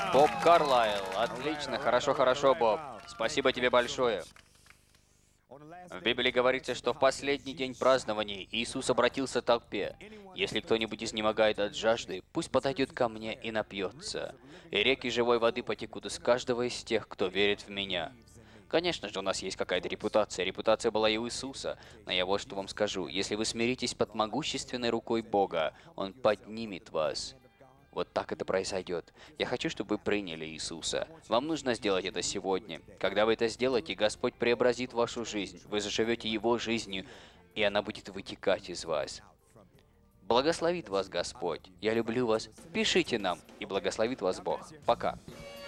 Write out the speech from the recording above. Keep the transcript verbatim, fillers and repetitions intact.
Боб Карлайл. Отлично, хорошо, хорошо, Боб. Спасибо тебе большое. В Библии говорится, что в последний день празднования Иисус обратился к толпе. «Если кто-нибудь изнемогает от жажды, пусть подойдет ко мне и напьется, и реки живой воды потекут из каждого из тех, кто верит в Меня». Конечно же, у нас есть какая-то репутация. Репутация была и у Иисуса. Но я вот что вам скажу. Если вы смиритесь под могущественной рукой Бога, Он поднимет вас. Вот так это произойдет. Я хочу, чтобы вы приняли Иисуса. Вам нужно сделать это сегодня. Когда вы это сделаете, Господь преобразит вашу жизнь. Вы заживете Его жизнью, и она будет вытекать из вас. Благословит вас Господь. Я люблю вас. Пишите нам, и благословит вас Бог. Пока.